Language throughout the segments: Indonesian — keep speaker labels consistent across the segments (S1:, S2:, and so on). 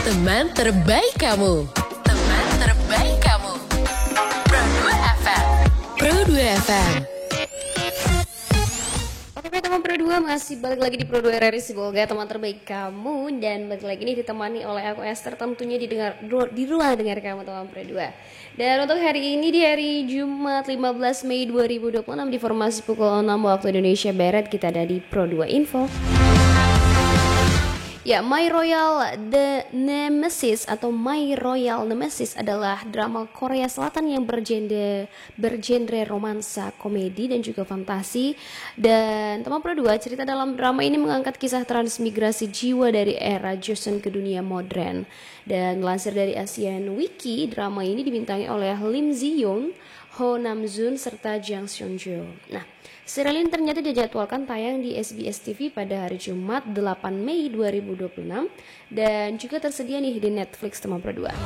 S1: Teman terbaik kamu. Teman terbaik kamu. Pro 2 FM. Pro 2 FM.
S2: Oke teman Pro 2, masih balik lagi di Pro 2 RRI Sibolga, teman terbaik kamu. Dan balik lagi nih ditemani oleh aku Esther, tentunya di ruang dengar kamu teman Pro 2. Dan untuk hari ini di hari Jumat 15 Mei 2026 di formasi pukul 6 waktu Indonesia Barat, kita ada di Pro 2 Info. Ya, My Royal The Nemesis atau My Royal Nemesis adalah drama Korea Selatan yang bergenre romansa, komedi dan juga fantasi. Dan teman Pro 2, cerita dalam drama ini mengangkat kisah transmigrasi jiwa dari era Joseon ke dunia modern. Dan lansir dari Asian Wiki, drama ini dibintangi oleh Lim Ji Yoon, Ho Nam Jun serta Jang Seon Jo. Nah, serial ini ternyata dijadwalkan tayang di SBS TV pada hari Jumat 8 Mei 2026 dan juga tersedia nih di Netflix teman Pro 2.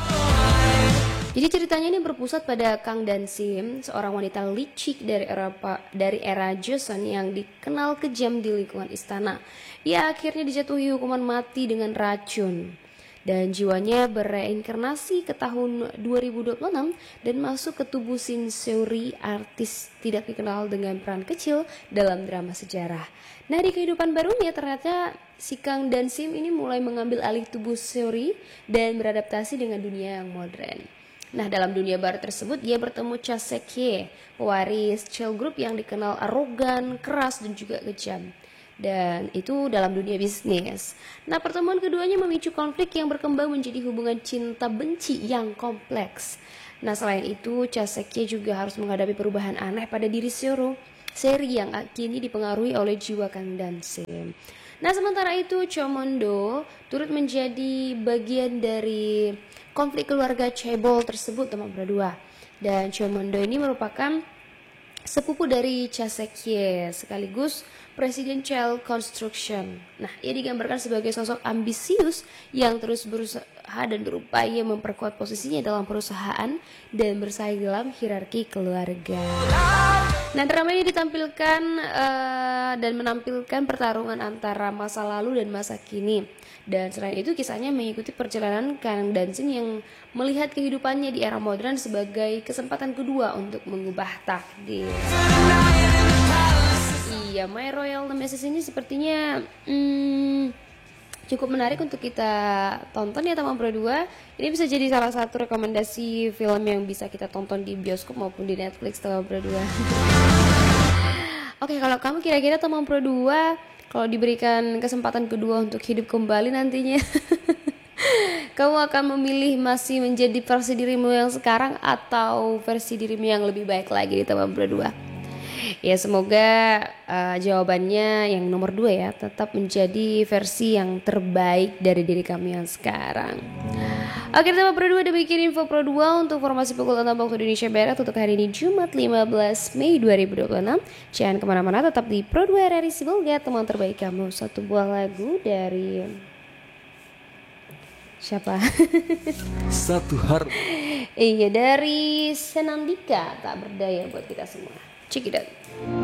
S2: Jadi ceritanya ini berpusat pada Kang Dan Sim, seorang wanita licik dari era Joseon yang dikenal kejam di lingkungan istana. Ia akhirnya dijatuhi hukuman mati dengan racun. Dan jiwanya bereinkarnasi ke tahun 2026 dan masuk ke tubuh Shin Seori, artis tidak dikenal dengan peran kecil dalam drama sejarah. Nah, di kehidupan barunya ternyata si Kang Dan Sim ini mulai mengambil alih tubuh Seori dan beradaptasi dengan dunia yang modern. Nah, dalam dunia baru tersebut dia bertemu Cha Sek-hye, pewaris Cheol Group yang dikenal arogan, keras dan juga kejam. Dan itu dalam dunia bisnis. Nah, pertemuan keduanya memicu konflik yang berkembang menjadi hubungan cinta benci yang kompleks. Nah, selain itu Cha Sek-hye juga harus menghadapi perubahan aneh pada diri Seri yang kini dipengaruhi oleh jiwa Kang Dan Sim. Nah, sementara itu Cho Mon-do turut menjadi bagian dari konflik keluarga Chaebol tersebut teman Pro 2. Dan Cho Mon-do ini merupakan sepupu dari Cha Sek-hye sekaligus Presiden Cheol Construction. Nah, ia digambarkan sebagai sosok ambisius yang terus berusaha dan berupaya memperkuat posisinya dalam perusahaan dan bersaing dalam hierarki keluarga. Nah, drama ini ditampilkan dan menampilkan pertarungan antara masa lalu dan masa kini. Dan selain itu kisahnya mengikuti perjalanan Kang Dan Sim yang melihat kehidupannya di era modern sebagai kesempatan kedua untuk mengubah takdir. Iya, My Royal Nemesis ini sepertinya cukup menarik untuk kita tonton ya teman Pro 2. Ini bisa jadi salah satu rekomendasi film yang bisa kita tonton di bioskop maupun di Netflix teman Pro 2. Oke, kalau kamu kira-kira teman Pro 2, kalau diberikan kesempatan kedua untuk hidup kembali nantinya, kamu akan memilih masih menjadi versi dirimu yang sekarang atau versi dirimu yang lebih baik lagi di teman Pro 2? Ya, semoga jawabannya yang nomor 2 ya, tetap menjadi versi yang terbaik dari diri kami yang sekarang. Oke teman Pro 2, demikian info Pro 2 untuk formasi pukul 6 waktu Indonesia Barat untuk hari ini Jumat 15 Mei 2026. Jangan kemana-mana, tetap di Pro 2 RRI Sibolga, teman terbaik kamu. Satu buah lagu dari siapa?
S3: Satu hari.
S2: Iya, dari Senandika, tak berdaya buat kita semua. Check it out.